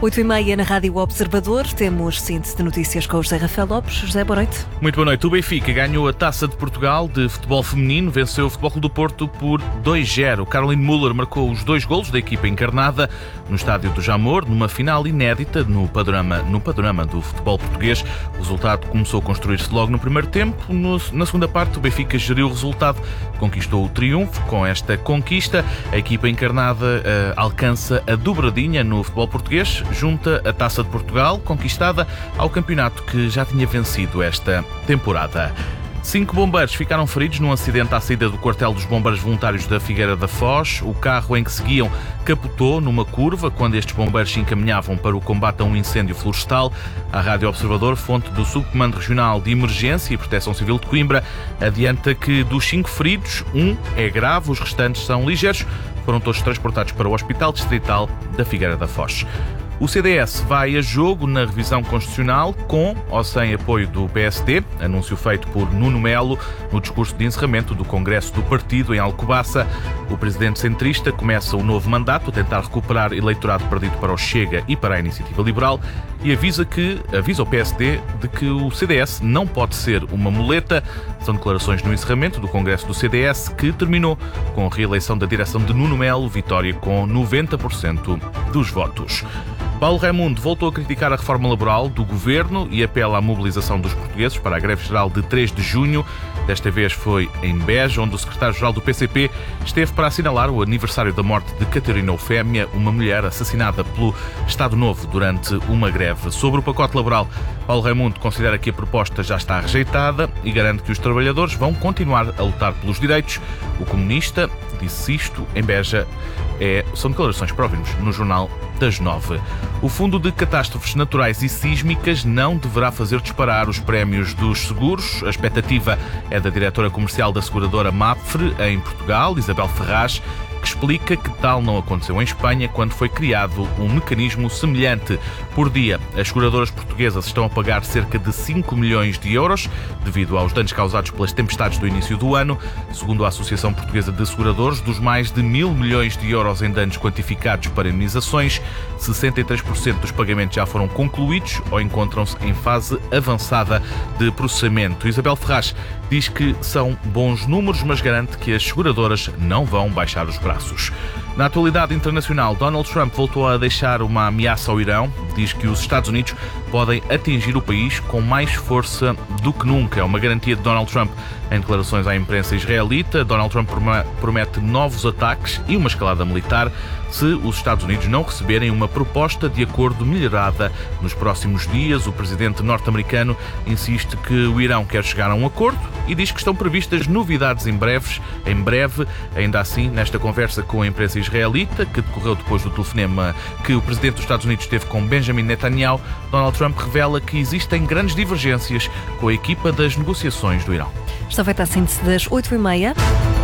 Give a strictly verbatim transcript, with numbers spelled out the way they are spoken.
oito e meia na Rádio Observador, temos síntese de notícias com o José Rafael Lopes. José, boa noite. Muito boa noite. O Benfica ganhou a Taça de Portugal de futebol feminino, venceu o Futebol Clube do Porto por dois a zero. Caroline Müller marcou os dois golos da equipa encarnada no estádio do Jamor, numa final inédita no panorama, no panorama do futebol português. O resultado começou a construir-se logo no primeiro tempo. No, na segunda parte, o Benfica geriu o resultado, conquistou o triunfo. Com esta conquista, a equipa encarnada uh, alcança a dobradinha no futebol português, junta a Taça de Portugal, conquistada, ao campeonato que já tinha vencido esta temporada. Cinco bombeiros ficaram feridos num acidente à saída do quartel dos bombeiros voluntários da Figueira da Foz. O carro em que seguiam capotou numa curva quando estes bombeiros se encaminhavam para o combate a um incêndio florestal. A Rádio Observador, fonte do Subcomando Regional de Emergência e Proteção Civil de Coimbra, adianta que dos cinco feridos, um é grave, os restantes são ligeiros. Foram todos transportados para o Hospital Distrital da Figueira da Foz. O C D S vai a jogo na revisão constitucional com ou sem apoio do P S D, anúncio feito por Nuno Melo no discurso de encerramento do Congresso do Partido em Alcobaça. O presidente centrista começa o novo mandato a tentar recuperar eleitorado perdido para o Chega e para a Iniciativa Liberal e avisa, que, avisa o P S D de que o C D S não pode ser uma muleta. São declarações no encerramento do Congresso do C D S, que terminou com a reeleição da direção de Nuno Melo, vitória com noventa por cento dos votos. Paulo Raimundo voltou a criticar a reforma laboral do governo e apela à mobilização dos portugueses para a greve-geral de três de junho. Desta vez foi em Beja, onde o secretário-geral do P C P esteve para assinalar o aniversário da morte de Catarina Eufémia, uma mulher assassinada pelo Estado Novo durante uma greve. Sobre o pacote laboral, Paulo Raimundo considera que a proposta já está rejeitada e garante que os trabalhadores vão continuar a lutar pelos direitos. O comunista disse isto em Beja. É, são declarações para ouvirmos no Jornal das Nove. O Fundo de Catástrofes Naturais e Sísmicas não deverá fazer disparar os prémios dos seguros. A expectativa é da diretora comercial da seguradora Mapfre, em Portugal, Isabel Ferraz, que explica que tal não aconteceu em Espanha quando foi criado um mecanismo semelhante. Por dia, as seguradoras portuguesas estão a pagar cerca de cinco milhões de euros devido aos danos causados pelas tempestades do início do ano. Segundo a Associação Portuguesa de Seguradores, dos mais de mil milhões de euros em danos quantificados para indenizações, sessenta e três por cento dos pagamentos já foram concluídos ou encontram-se em fase avançada de processamento. Isabel Ferraz diz que são bons números, mas garante que as seguradoras não vão baixar os braços. Na atualidade internacional, Donald Trump voltou a deixar uma ameaça ao Irão. Diz que os Estados Unidos podem atingir o país com mais força do que nunca. É uma garantia de Donald Trump em declarações à imprensa israelita. Donald Trump promete novos ataques e uma escalada militar se os Estados Unidos não receberem uma proposta de acordo melhorada nos próximos dias. O presidente norte-americano insiste que o Irão quer chegar a um acordo e diz que estão previstas novidades em breves, em breve. Ainda assim, nesta conversa com a imprensa israelita, que decorreu depois do telefonema que o presidente dos Estados Unidos teve com Benjamin Netanyahu, Donald Trump revela que existem grandes divergências com a equipa das negociações do Irão. Está feita a síntese das oito e meia.